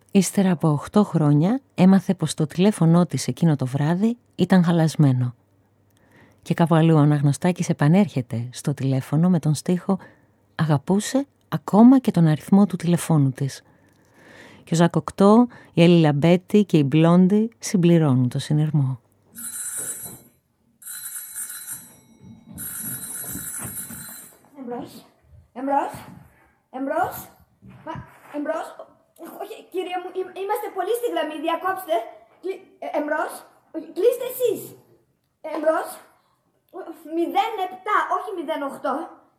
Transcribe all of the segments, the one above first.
Ύστερα από 8 χρόνια έμαθε πως το τηλέφωνό της εκείνο το βράδυ ήταν χαλασμένο. Και κάπου αλλού ο αναγνωστάκης επανέρχεται στο τηλέφωνο με τον στίχο «Αγαπούσε ακόμα και τον αριθμό του τηλεφώνου της». Και ο Ζακ Οκτώ, η Έλλη Λαμπέτη και η Μπλόντι συμπληρώνουν το συνειρμό. Εμπρός, εμπρός, εμπρός, εμπρός. Όχι, κύριε μου, είμαστε πολύ στη γραμμή, διακόψτε. Εμπρός, κλείστε εσείς. Εμπρός, 07, όχι 08.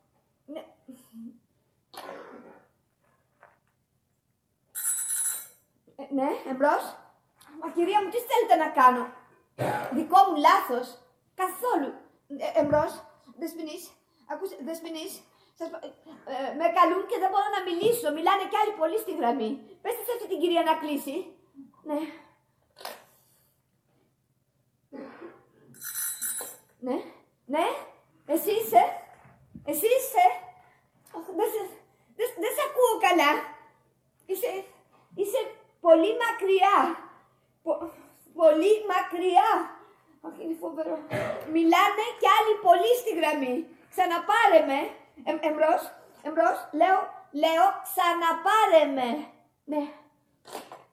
Ναι, εμπρός. Μα κυρία μου, τι θέλετε να κάνω? Δικό μου λάθος. Καθόλου. Εμπρός, Δεσποινής. Ακούσε, Δεσποινής. Με καλούν και δεν μπορώ να μιλήσω. Μιλάνε κι άλλοι πολύ στη γραμμή. Πέστε σε αυτή την κυρία να κλείσει. Ναι. Ναι. Ναι. Εσύ είσαι. Εσύ είσαι. Δεν σε ακούω καλά. Είσαι πολύ μακριά. Πολύ μακριά. Αχ, είναι φοβερό. Μιλάνε κι άλλοι πολύ στη γραμμή. Ξαναπάρε με. Εμπρός, λέω, ξαναπάρε με. Ναι.